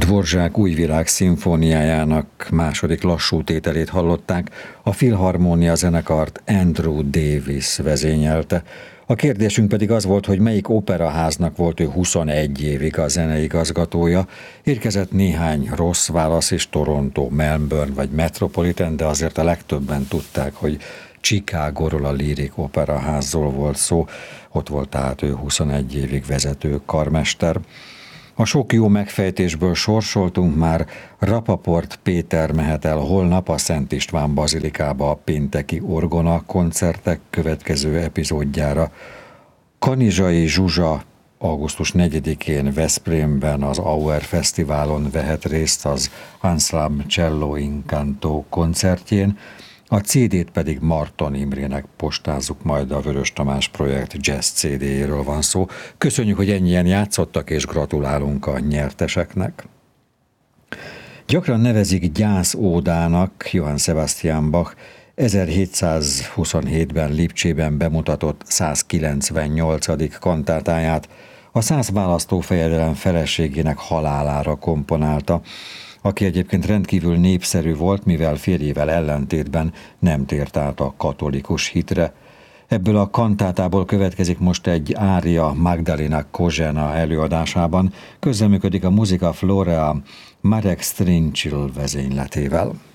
Dvorzsák Újvilág szimfóniájának második lassú tételét hallották, a Filharmónia zenekart Andrew Davis vezényelte. A kérdésünk pedig az volt, hogy melyik operaháznak volt ő 21 évig a zeneigazgatója. Érkezett néhány rossz válasz is, Toronto, Melbourne vagy Metropolitan, de azért a legtöbben tudták, hogy Chicagóról, a Lyric Operaházról volt szó. Ott volt tehát ő 21 évig vezető karmester. A sok jó megfejtésből sorsoltunk már, Rapaport Péter mehet el holnap a Szent István bazilikába a pénteki orgona koncertek következő epizódjára. Kanizsai Zsuzsa augusztus 4-én Veszprémben az Auer Fesztiválon vehet részt az Ensemble Cello Incanto koncertjén, a CD-t pedig Marton Imrének postázzuk, majd a Vörös Tamás projekt jazz CD-jéről van szó. Köszönjük, hogy ennyien játszottak, és gratulálunk a nyerteseknek. Gyakran nevezik gyászódának Johann Sebastian Bach 1727-ben Lipcsében bemutatott 198. kantátáját, a 100 választófejedelem feleségének halálára komponálta, aki egyébként rendkívül népszerű volt, mivel férjével ellentétben nem tért át a katolikus hitre. Ebből a kantátából következik most egy ária Magdalena Kozsena előadásában, közreműködik a Musica Florea Marek Strincsil vezényletével.